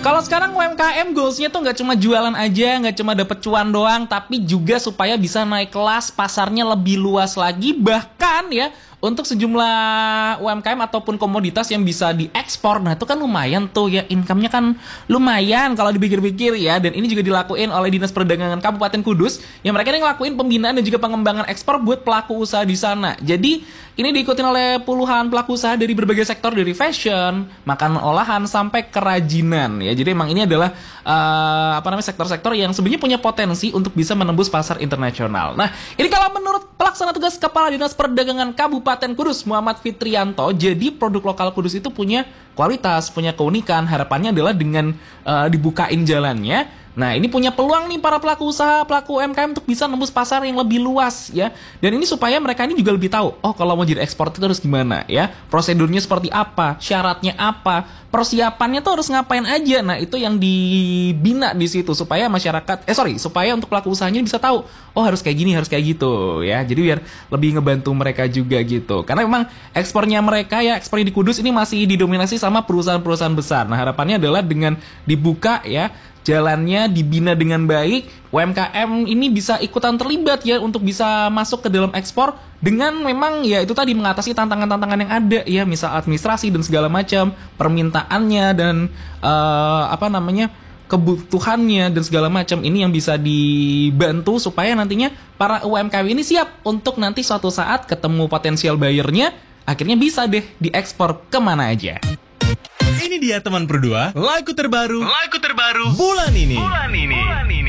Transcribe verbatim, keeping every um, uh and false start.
Kalau sekarang U M K M goalsnya tuh nggak cuma jualan aja, nggak cuma dapet cuan doang, tapi juga supaya bisa naik kelas, pasarnya lebih luas lagi, bahkan ya untuk sejumlah U M K M ataupun komoditas yang bisa diekspor. Nah itu kan lumayan tuh ya, income-nya kan lumayan kalau dipikir-pikir ya. Dan ini juga dilakuin oleh Dinas Perdagangan Kabupaten Kudus, yang mereka ini ngelakuin pembinaan dan juga pengembangan ekspor buat pelaku usaha di sana. Jadi ini diikutin oleh puluhan pelaku usaha dari berbagai sektor, dari fashion, makanan olahan, sampai kerajinan ya. Jadi emang ini adalah uh, apa namanya sektor-sektor yang sebenarnya punya potensi untuk bisa menembus pasar internasional. Nah ini kalau menurut pelaksana tugas Kepala Dinas Perdagangan Kabupaten Kudus Muhammad Fitrianto, jadi produk lokal Kudus itu punya kualitas, punya keunikan. Harapannya adalah dengan uh, dibukain jalannya, nah ini punya peluang nih para pelaku usaha, pelaku U M K M untuk bisa nembus pasar yang lebih luas ya. Dan ini supaya mereka ini juga lebih tahu, oh kalau mau jadi ekspor itu harus gimana ya, prosedurnya seperti apa, syaratnya apa, persiapannya tuh harus ngapain aja. Nah itu yang dibina di situ supaya masyarakat, eh sorry, supaya untuk pelaku usahanya bisa tahu, oh harus kayak gini, harus kayak gitu ya. Jadi biar lebih ngebantu mereka juga gitu. Karena memang ekspornya mereka ya, ekspornya di Kudus ini masih didominasi sama perusahaan-perusahaan besar. Nah harapannya adalah dengan dibuka ya jalannya, dibina dengan baik, U M K M ini bisa ikutan terlibat ya untuk bisa masuk ke dalam ekspor dengan memang ya itu tadi mengatasi tantangan-tantangan yang ada ya, misal administrasi dan segala macam, permintaannya dan uh, apa namanya kebutuhannya dan segala macam. Ini yang bisa dibantu supaya nantinya para U M K M ini siap untuk nanti suatu saat ketemu potensial buyernya, akhirnya bisa deh diekspor kemana aja. Ini dia teman berdua, lagu terbaru, lagu terbaru bulan ini. Bulan ini. Bulan ini.